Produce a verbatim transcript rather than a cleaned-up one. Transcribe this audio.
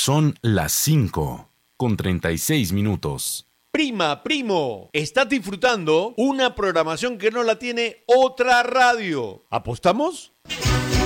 Son las cinco con treinta y seis minutos. Prima, primo, estás disfrutando una programación que no la tiene otra radio. ¿Apostamos?